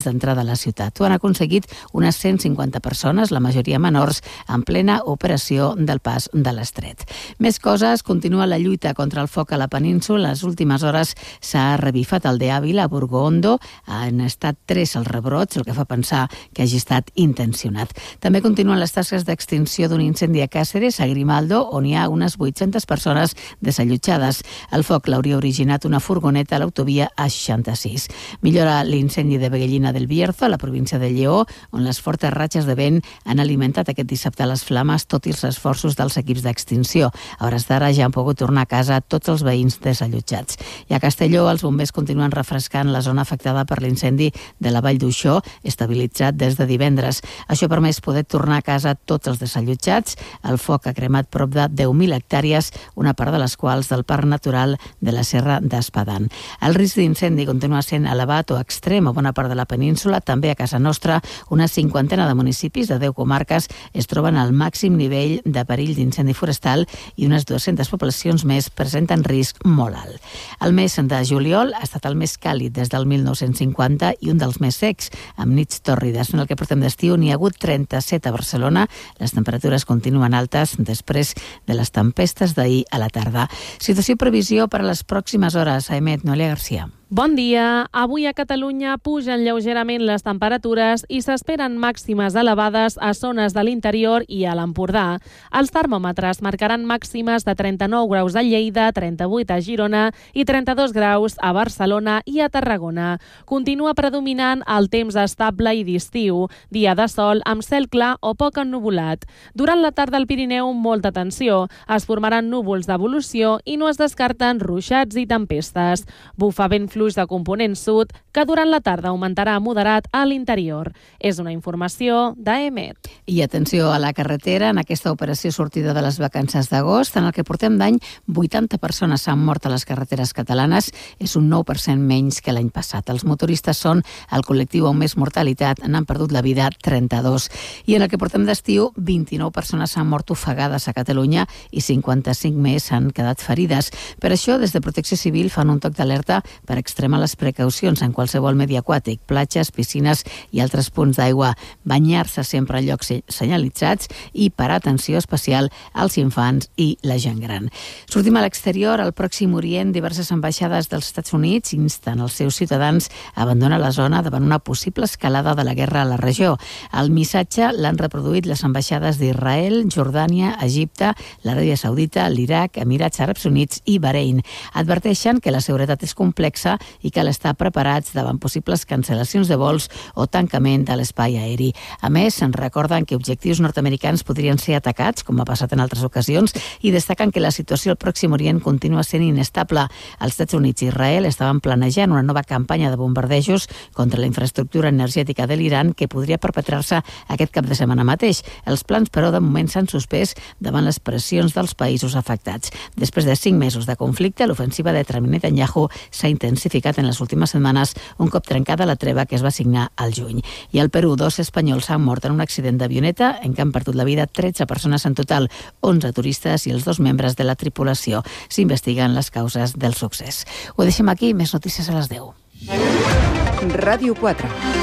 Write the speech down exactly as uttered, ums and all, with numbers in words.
d'entrada a la ciutat. Ho han aconseguit unes cent cinquanta persones, la majoria menors, en plena operació del pas de l'Estret. Més coses, continua la lluita contra el foc a la península. Les últimes hores s'ha revifat el de Àvila, a Burgo Ondo. Han estat tres els rebrots, el que fa pensar que hagi estat intencionat. També continuen les tasques d'extinció d'un incendi a Càceres, a Grimaldo, on hi ha unes vuit-centes persones desallotjades. El foc l'hauria originat una furgoneta a l'autovia A seixanta-sis. Millora l'incendi de Beguellina del Bierzo, a la província de Lleó, on les fortes ratxes de vent han alimentat aquest dissabte les flames, tot i els esforços dels equips d'extinció. A hores d'ara ja han pogut tornar a casa tots els veïns desallotjats. I a Castelló, els bombers continuen refrescant la zona afectada per l'incendi de la Vall d'Uixó, estabilitzat des de divendres. Això ha permès poder tornar a casa tots els desallotjats. El foc ha cremat prop de deu mil hectàrees, una part de les quals del Parc Natural de la Serra d'Espadán. El risc d'incendi continua sent elevat o extrem a bona part de la península. També a casa nostra, una cinquantena de municipis de deu comarques es troben al màxim nivell de perill d'incendi forestal i unes dues-centes poblacions més presenten risc molt alt. El mes de juliol ha estat el més càlid des del mil nou-cents cinquanta i un dels més secs, amb nits tòrrides. En el que portem d'estiu n'hi ha hagut trenta-set a Barcelona. Les temperatures continuen altes després de les tempestes d'ahir a la tarda. Situació i previsió per a les pròximes hores. Emet, Noelia Garcia. Bon dia. Avui a Catalunya pugen lleugerament les temperatures i s'esperen màximes elevades a zones de l'interior i a l'Empordà. Els termòmetres marcaran màximes de trenta-nou graus a Lleida, trenta-vuit a Girona i trenta-dos graus a Barcelona i a Tarragona. Continua predominant el temps estable i d'estiu, dia de sol amb cel clar o poc ennuvolat. Durant la tarda al Pirineu, molta tensió. Es formaran núvols d'evolució i no es descarten ruixats i tempestes. Bufa vent fluix de component sud, que durant la tarda augmentarà moderat a l'interior. És una informació d'Emet. I atenció a la carretera, en aquesta operació sortida de les vacances d'agost, en el que portem d'any, vuitanta persones s'han mort a les carreteres catalanes, és un nou per cent menys que l'any passat. Els motoristes són el col·lectiu amb més mortalitat, n'han perdut la vida trenta-dos. I en el que portem d'estiu, vint-i-nou persones s'han mort ofegades a Catalunya i cinquanta-cinc més s'han quedat ferides. Per això, des de Protecció Civil fan un toc d'alerta per extremar les precaucions en qualsevol medi aquàtic, platges, piscines i altres punts d'aigua, banyar-se sempre en llocs senyalitzats i parar atenció especial als infants i la gent gran. Sortim a l'exterior, al Pròxim Orient, diverses ambaixades dels Estats Units insten els seus ciutadans a abandonar la zona davant una possible escalada de la guerra a la regió. El missatge l'han reproduït les ambaixades d'Israel, Jordània, Egipte, l'Aràbia Saudita, l'Iraq, Emirats Àrabs Units i Bahrein. Adverteixen que la seguretat és complexa i cal estar preparats davant possibles cancel·lacions de vols o tancament de l'espai aeri. A més, se'n recorden que objectius nord-americans podrien ser atacats, com ha passat en altres ocasions, i destaquen que la situació al Pròxim Orient continua sent inestable. Els Estats Units i Israel estaven planejant una nova campanya de bombardejos contra la infraestructura energètica de l'Iran que podria perpetrar-se aquest cap de setmana mateix. Els plans, però, de moment s'han suspès davant les pressions dels països afectats. Després de cinc mesos de conflicte, l'ofensiva de Netanyahu s'ha intensificat en les últimes setmanes un cop trencada la treva que es va signar al juny. I al Perú, dos espanyols s'han mort en un accident d'avioneta en què han perdut la vida tretze persones en total, onze turistes i els dos membres de la tripulació. S'investiguen les causes del succés. Ho deixem aquí, més notícies a les deu. Ràdio quatre.